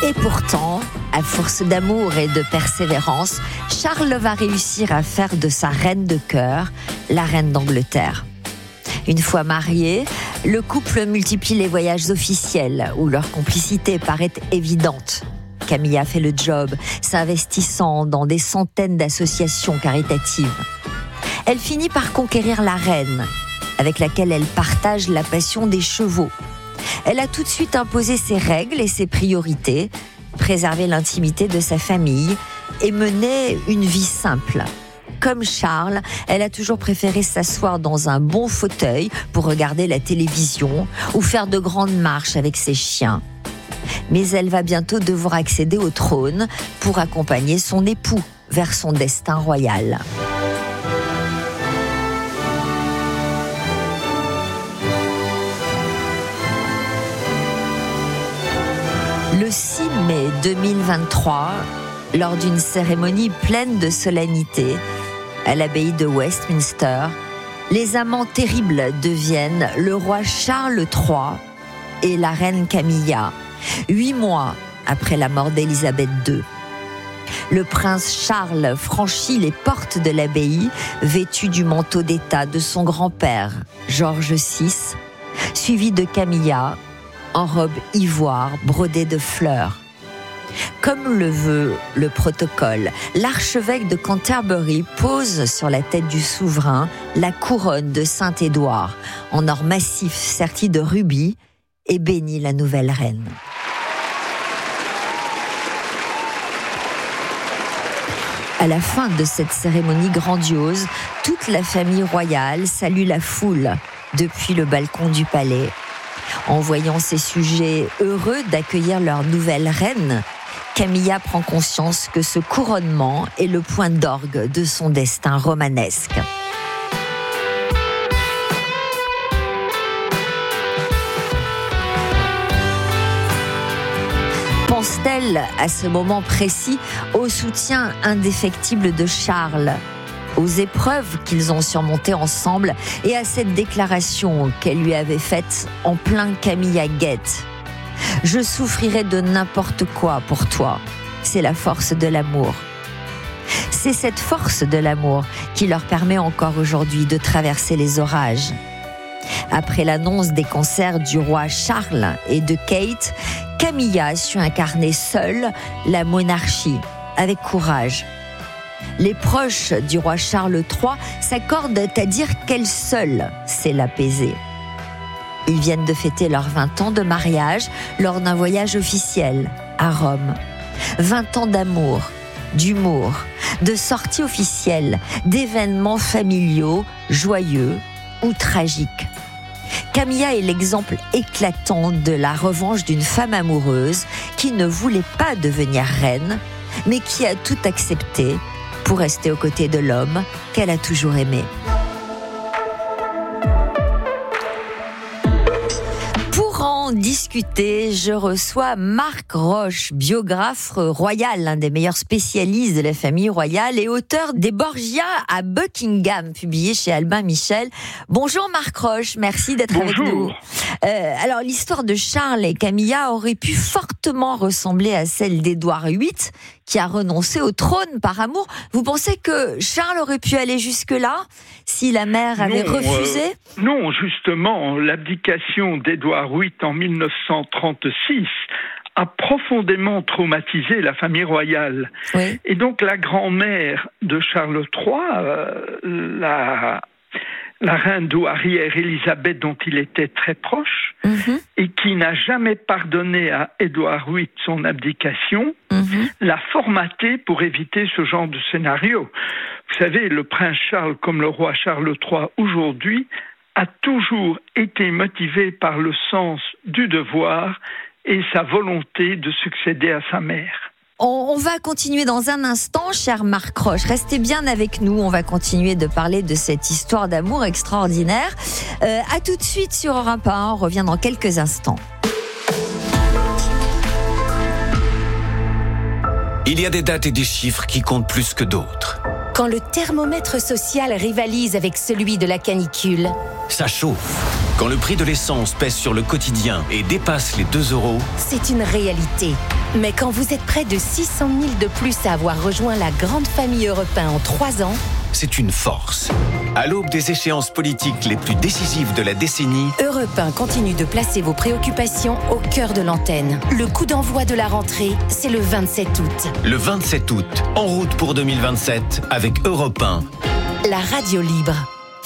Et pourtant, à force d'amour et de persévérance, Charles va réussir à faire de sa reine de cœur la reine d'Angleterre. Une fois mariés, le couple multiplie les voyages officiels où leur complicité paraît évidente. Camilla fait le job, s'investissant dans des centaines d'associations caritatives. Elle finit par conquérir la reine, avec laquelle elle partage la passion des chevaux. Elle a tout de suite imposé ses règles et ses priorités, préservé l'intimité de sa famille et mené une vie simple. Comme Charles, elle a toujours préféré s'asseoir dans un bon fauteuil pour regarder la télévision ou faire de grandes marches avec ses chiens. Mais elle va bientôt devoir accéder au trône pour accompagner son époux vers son destin royal. Le 6 mai 2023, lors d'une cérémonie pleine de solennité, à l'abbaye de Westminster, les amants terribles deviennent le roi Charles III et la reine Camilla, 8 mois après la mort d'Élisabeth II. Le prince Charles franchit les portes de l'abbaye, vêtu du manteau d'État de son grand-père, George VI, suivi de Camilla, en robe ivoire brodée de fleurs. Comme le veut le protocole, l'archevêque de Canterbury pose sur la tête du souverain la couronne de Saint-Édouard, en or massif serti de rubis, et bénit la nouvelle reine. À la fin de cette cérémonie grandiose, toute la famille royale salue la foule depuis le balcon du palais. En voyant ses sujets heureux d'accueillir leur nouvelle reine, Camilla prend conscience que ce couronnement est le point d'orgue de son destin romanesque. Pense-t-elle à ce moment précis au soutien indéfectible de Charles, aux épreuves qu'ils ont surmontées ensemble et à cette déclaration qu'elle lui avait faite en plein Camilla Gate. « Je souffrirai de n'importe quoi pour toi. C'est la force de l'amour. » C'est cette force de l'amour qui leur permet encore aujourd'hui de traverser les orages. Après l'annonce des cancers du roi Charles et de Kate, Camilla a su incarner seule la monarchie, avec courage. Les proches du roi Charles III s'accordent à dire qu'elle seule sait l'apaiser. Ils viennent de fêter leurs 20 ans de mariage lors d'un voyage officiel à Rome. 20 ans d'amour, d'humour, de sorties officielles, d'événements familiaux, joyeux ou tragiques. Camilla est l'exemple éclatant de la revanche d'une femme amoureuse qui ne voulait pas devenir reine, mais qui a tout accepté pour rester aux côtés de l'homme qu'elle a toujours aimé. Pour en discuter, je reçois Marc Roche, biographe royal, l'un des meilleurs spécialistes de la famille royale et auteur des Borgia à Buckingham, publié chez Albin Michel. Bonjour Marc Roche, merci d'être avec nous. Alors l'histoire de Charles et Camilla aurait pu fortement ressembler à celle d'Édouard VIII, qui a renoncé au trône par amour. Vous pensez que Charles aurait pu aller jusque-là si la mère avait refusé ? Non, justement, l'abdication d'Édouard VIII en 1936 a profondément traumatisé la famille royale. Oui. Et donc la grand-mère de Charles III, la reine douairière Élisabeth, dont il était très proche, et qui n'a jamais pardonné à Édouard VIII son abdication, l'a formaté pour éviter ce genre de scénario. Vous savez, le prince Charles, comme le roi Charles III aujourd'hui, a toujours été motivé par le sens du devoir et sa volonté de succéder à sa mère. On va continuer dans un instant, cher Marc Roche. Restez bien avec nous. On va continuer de parler de cette histoire d'amour extraordinaire. À tout de suite sur Europe 1. On revient dans quelques instants. Il y a des dates et des chiffres qui comptent plus que d'autres. Quand le thermomètre social rivalise avec celui de la canicule. Ça chauffe. Quand le prix de l'essence pèse sur le quotidien et dépasse les 2 €. C'est une réalité. Mais quand vous êtes près de 600 000 de plus à avoir rejoint la grande famille Europe 1 en 3 ans, c'est une force. À l'aube des échéances politiques les plus décisives de la décennie, Europe 1 continue de placer vos préoccupations au cœur de l'antenne. Le coup d'envoi de la rentrée, c'est le 27 août. Le 27 août, en route pour 2027 avec Europe 1. La radio libre.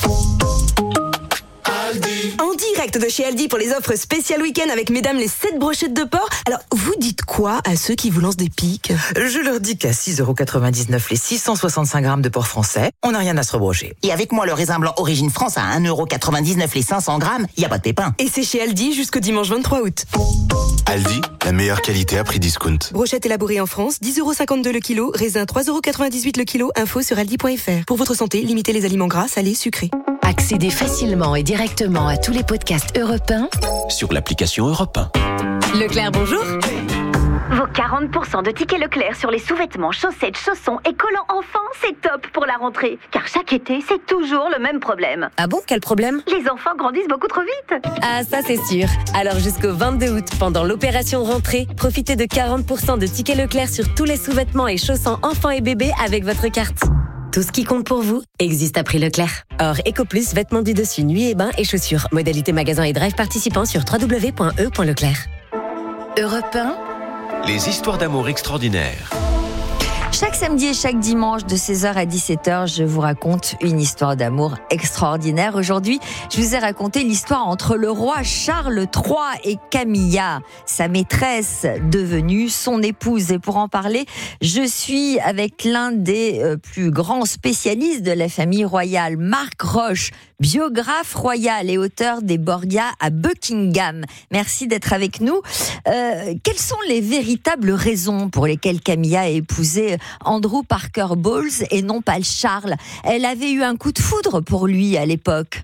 En direct de chez Aldi pour les offres spéciales week-end avec mesdames les 7 brochettes de porc. Alors, vous dites quoi à ceux qui vous lancent des piques ? Je leur dis qu'à 6,99€ les 665 grammes de porc français, on n'a rien à se rebrocher. Et avec moi, le raisin blanc Origine France à 1,99€ les 500 grammes, y a pas de pépin. Et c'est chez Aldi jusqu'au dimanche 23 août. Aldi, la meilleure qualité à prix discount. Brochette élaborée en France, 10,52€ le kilo, raisin 3,98€ le kilo, info sur aldi.fr. Pour votre santé, limitez les aliments gras, salés, sucrés. Accédez facilement et directement à tous les podcasts Europe 1 Sur l'application Europe 1. Leclerc, bonjour. Vos 40% de tickets Leclerc sur les sous-vêtements, chaussettes, chaussons et collants enfants, c'est top pour la rentrée. Car chaque été, c'est toujours le même problème. Ah bon, quel problème ? Les enfants grandissent beaucoup trop vite. Ah, ça c'est sûr. Alors jusqu'au 22 août, pendant l'opération rentrée, profitez de 40% de tickets Leclerc sur tous les sous-vêtements et chaussons enfants et bébés avec votre carte. Tout ce qui compte pour vous existe à prix Leclerc. Or, EcoPlus, vêtements du dessus, nuit et bain et chaussures. Modalité magasin et drive participants sur www.e.leclerc. Europe 1. Les histoires d'amour extraordinaires. Chaque samedi et chaque dimanche de 16h à 17h, je vous raconte une histoire d'amour extraordinaire. Aujourd'hui, je vous ai raconté l'histoire entre le roi Charles III et Camilla, sa maîtresse devenue son épouse. Et pour en parler, je suis avec l'un des plus grands spécialistes de la famille royale, Marc Roche, biographe royal et auteur des Borgia à Buckingham. Merci d'être avec nous. Quelles sont les véritables raisons pour lesquelles Camilla a épousé Andrew Parker Bowles et non pas Charles ? Elle avait eu un coup de foudre pour lui à l'époque.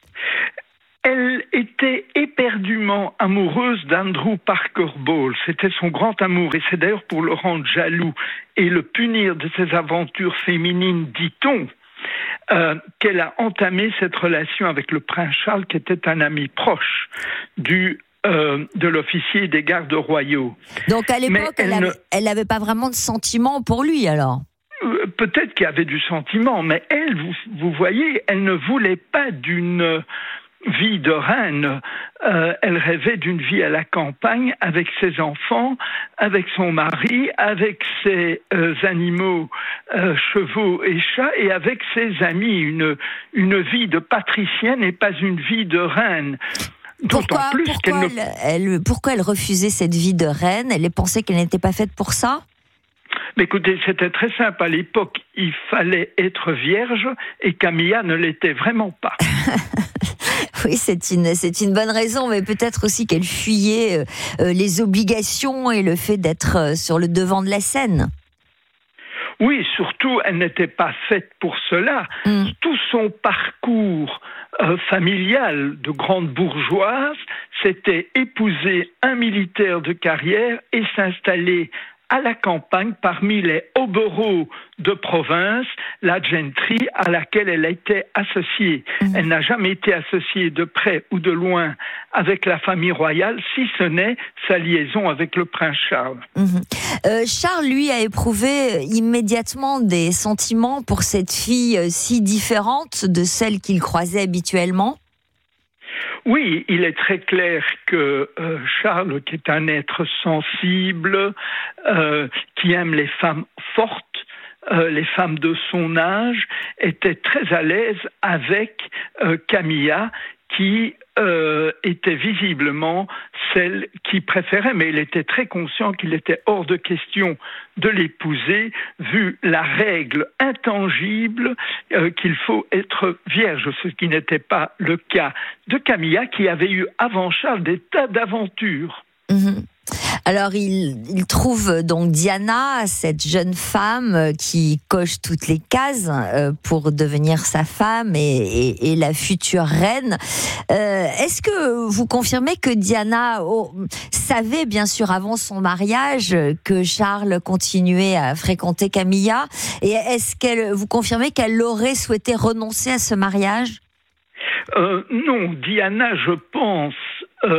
Elle était éperdument amoureuse d'Andrew Parker Bowles. C'était son grand amour et c'est d'ailleurs pour le rendre jaloux et le punir de ses aventures féminines, dit-on, qu'elle a entamé cette relation avec le prince Charles, qui était un ami proche de l'officier des gardes royaux. Donc à l'époque, elle n'avait pas vraiment de sentiment pour lui alors ? Peut-être qu'il y avait du sentiment, mais elle, vous voyez, elle ne voulait pas d'une vie de reine. Elle rêvait d'une vie à la campagne avec ses enfants, avec son mari, avec ses animaux, chevaux et chats, et avec ses amis. Une vie de patricienne et pas une vie de reine. Pourquoi elle refusait cette vie de reine ? Elle pensait qu'elle n'était pas faite pour ça ? Mais écoutez, c'était très simple. À l'époque, il fallait être vierge et Camilla ne l'était vraiment pas. Oui, c'est une bonne raison, mais peut-être aussi qu'elle fuyait les obligations et le fait d'être sur le devant de la scène. Oui, surtout, elle n'était pas faite pour cela. Tout son parcours familial de grande bourgeoise, c'était épouser un militaire de carrière et s'installer à la campagne parmi les hobereaux de province, la gentry à laquelle elle était associée. Elle n'a jamais été associée de près ou de loin avec la famille royale, si ce n'est sa liaison avec le prince Charles. Charles, lui, a éprouvé immédiatement des sentiments pour cette fille si différente de celle qu'il croisait habituellement. Oui, il est très clair que Charles, qui est un être sensible, qui aime les femmes fortes, les femmes de son âge, était très à l'aise avec Camilla, qui était visiblement celle qu'il préférait, mais il était très conscient qu'il était hors de question de l'épouser, vu la règle intangible qu'il faut être vierge, ce qui n'était pas le cas de Camilla, qui avait eu avant Charles des tas d'aventures. Alors, il trouve donc Diana, cette jeune femme qui coche toutes les cases pour devenir sa femme et la future reine. Est-ce que vous confirmez que Diana savait, bien sûr, avant son mariage, que Charles continuait à fréquenter Camilla ? Et est-ce que vous confirmez qu'elle aurait souhaité renoncer à ce mariage ? Non, Diana, je pense,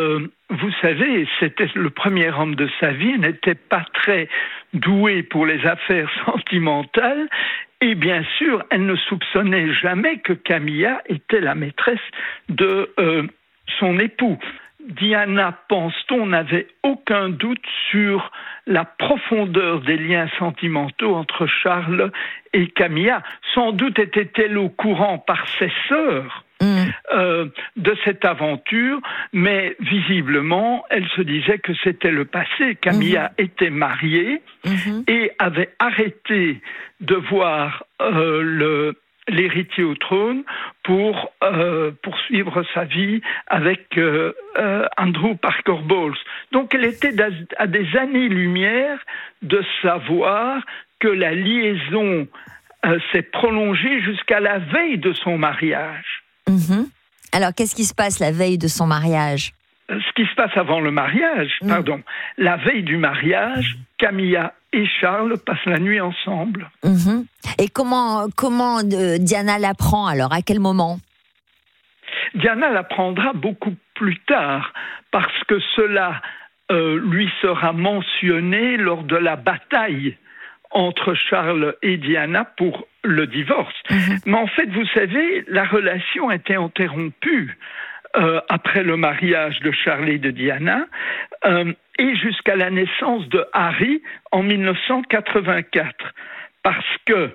vous savez, c'était le premier homme de sa vie, il n'était pas très doué pour les affaires sentimentales, et bien sûr, elle ne soupçonnait jamais que Camilla était la maîtresse de son époux. Diana, pense-t-on, n'avait aucun doute sur la profondeur des liens sentimentaux entre Charles et Camilla. Sans doute était-elle au courant par ses sœurs de cette aventure, mais visiblement, elle se disait que c'était le passé. Camilla était mariée et avait arrêté de voir l'héritier au trône pour poursuivre sa vie avec Andrew Parker Bowles. Donc elle était à des années-lumière de savoir que la liaison s'est prolongée jusqu'à la veille de son mariage. Alors qu'est-ce qui se passe la veille de son mariage ? Ce qui se passe avant le mariage, la veille du mariage, Camilla et Charles passent la nuit ensemble. Et comment Diana l'apprend alors ? À quel moment ? Diana l'apprendra beaucoup plus tard, parce que cela lui sera mentionné lors de la bataille entre Charles et Diana pour le divorce. Mais en fait, vous savez, la relation a été interrompue après le mariage de Charles et de Diana, et jusqu'à la naissance de Harry en 1984, parce que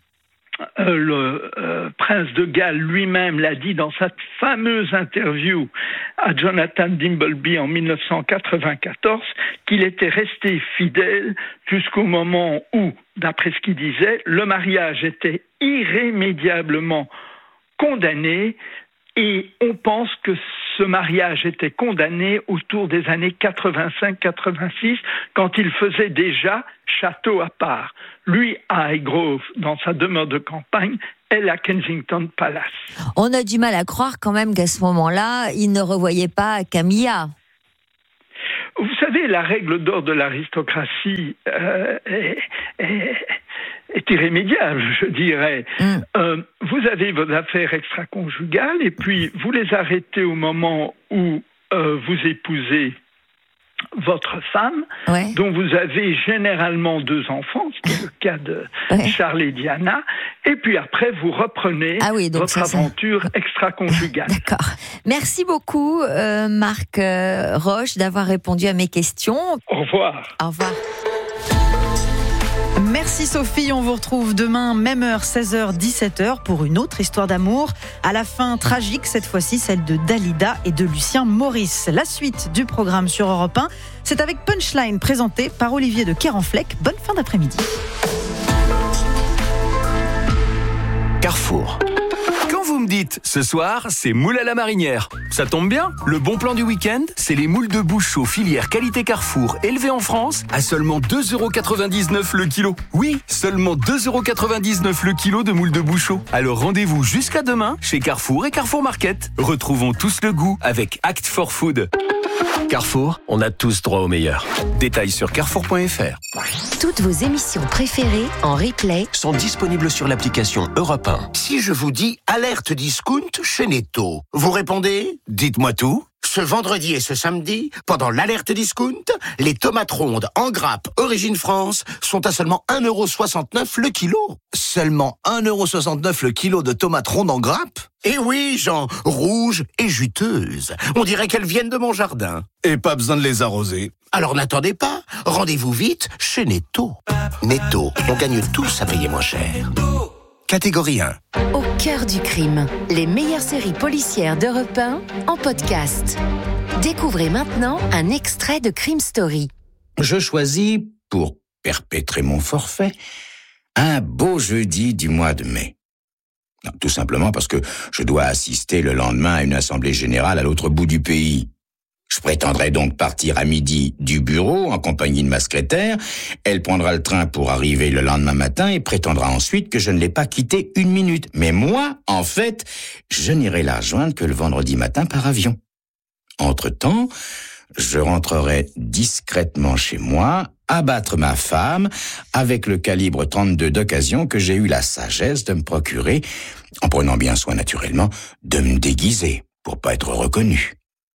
le prince de Galles lui-même l'a dit dans sa fameuse interview à Jonathan Dimbleby en 1994, qu'il était resté fidèle jusqu'au moment où, d'après ce qu'il disait, le mariage était irrémédiablement condamné. Et on pense que ce mariage était condamné autour des années 85-86, quand il faisait déjà château à part. Lui à Highgrove, dans sa demeure de campagne, elle à Kensington Palace. On a du mal à croire quand même qu'à ce moment-là, il ne revoyait pas Camilla. Vous savez, la règle d'or de l'aristocratie est irrémédiable, je dirais. Vous avez vos affaires extra-conjugales et puis vous les arrêtez au moment où vous épousez votre femme, dont vous avez généralement 2 enfants, ce qui est le cas de Charles et Diana, et puis après vous reprenez votre aventure extra-conjugale. D'accord. Merci beaucoup Marc Roche d'avoir répondu à mes questions. Au revoir. Au revoir. Merci Sophie, on vous retrouve demain, même heure, 16h, 17h, pour une autre histoire d'amour. À la fin tragique, cette fois-ci, celle de Dalida et de Lucien Maurice. La suite du programme sur Europe 1, c'est avec Punchline, présenté par Olivier de Kerenfleck. Bonne fin d'après-midi. Carrefour. Quand vous me dites ce soir, c'est moule à la marinière, ça tombe bien. Le bon plan du week-end, c'est les moules de bouche aux filière qualité Carrefour, élevées en France à seulement 2,99€ le kilo. Oui, seulement 2,99€ le kilo de moules de bouchot. Alors rendez-vous jusqu'à demain chez Carrefour et Carrefour Market. Retrouvons tous le goût avec Act for Food. Carrefour, on a tous droit au meilleur. Détails sur carrefour.fr. Toutes vos émissions préférées en replay sont disponibles sur l'application Europe 1. Si je vous dis alerte discount chez Netto, vous répondez ? Dites-moi tout. Ce vendredi et ce samedi, pendant l'alerte discount, les tomates rondes en grappe Origine France sont à seulement 1,69€ le kilo. Seulement 1,69€ le kilo de tomates rondes en grappe ? Eh oui, Jean, rouges et juteuses. On dirait qu'elles viennent de mon jardin. Et pas besoin de les arroser. Alors n'attendez pas, rendez-vous vite chez Netto. Netto, on gagne tous à payer moins cher. Catégorie 1. Au cœur du crime, les meilleures séries policières d'Europe 1 en podcast. Découvrez maintenant un extrait de Crime Story. Je choisis, pour perpétrer mon forfait, un beau jeudi du mois de mai. Non, tout simplement parce que je dois assister le lendemain à une assemblée générale à l'autre bout du pays. Je prétendrai donc partir à midi du bureau en compagnie de ma secrétaire. Elle prendra le train pour arriver le lendemain matin et prétendra ensuite que je ne l'ai pas quitté 1 minute. Mais moi, en fait, je n'irai la rejoindre que le vendredi matin par avion. Entre-temps, je rentrerai discrètement chez moi, abattre ma femme avec le calibre 32 d'occasion que j'ai eu la sagesse de me procurer, en prenant bien soin naturellement de me déguiser pour pas être reconnu.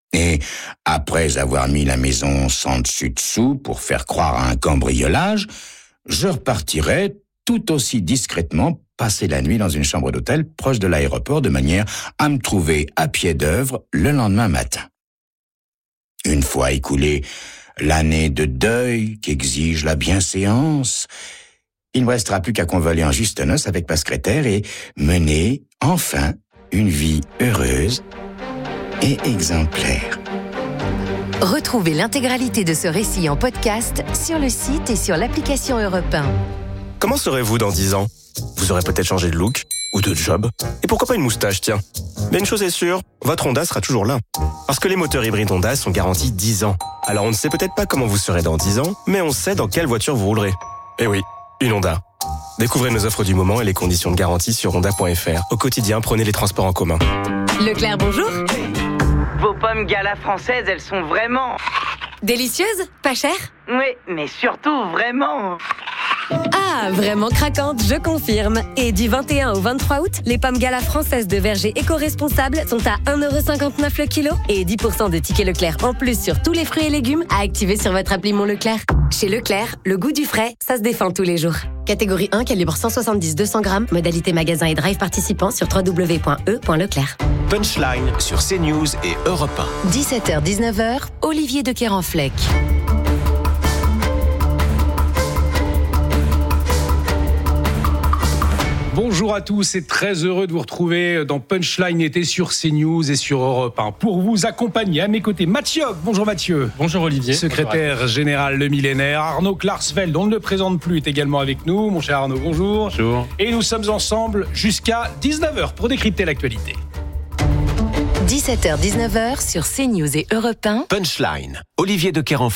Et après avoir mis la maison sans dessus-dessous pour faire croire à un cambriolage, je repartirai tout aussi discrètement passer la nuit dans une chambre d'hôtel proche de l'aéroport de manière à me trouver à pied d'œuvre le lendemain matin. Une fois écoulée l'année de deuil qu'exige la bienséance, il ne me restera plus qu'à convoler en juste noces avec ma secrétaire et mener, enfin, une vie heureuse et exemplaire. Retrouvez l'intégralité de ce récit en podcast sur le site et sur l'application Europe 1. Comment serez-vous dans 10 ans ? Vous aurez peut-être changé de look ou de job. Et pourquoi pas une moustache, tiens. Mais une chose est sûre, votre Honda sera toujours là. Parce que les moteurs hybrides Honda sont garantis 10 ans. Alors on ne sait peut-être pas comment vous serez dans 10 ans, mais on sait dans quelle voiture vous roulerez. Eh oui, une Honda. Découvrez nos offres du moment et les conditions de garantie sur honda.fr. Au quotidien, prenez les transports en commun. Leclerc, bonjour. Vos pommes Gala françaises, elles sont vraiment... Délicieuses ? Pas chères ? Oui, mais surtout vraiment... Ah, vraiment craquante, je confirme. Et du 21 au 23 août, les pommes Gala françaises de verger éco-responsables sont à 1,59€ le kilo et 10% de tickets Leclerc en plus sur tous les fruits et légumes à activer sur votre appli Mon Leclerc. Chez Leclerc, le goût du frais, ça se défend tous les jours. Catégorie 1, calibre 170-200 grammes, modalité magasin et drive participant sur www.e.leclerc. Punchline sur CNews et Europe 1. 17h-19h, Olivier de Kerenfleck. Bonjour à tous et très heureux de vous retrouver dans Punchline été sur CNews et sur Europe 1. Pour vous accompagner à mes côtés, Mathieu. Bonjour Mathieu. Bonjour Olivier. Secrétaire général Le Millénaire. Arnaud Klarsfeld, on ne le présente plus, est également avec nous. Mon cher Arnaud, bonjour. Bonjour. Et nous sommes ensemble jusqu'à 19h pour décrypter l'actualité. 17h-19h sur CNews et Europe 1. Punchline. Olivier de Kerenfleck.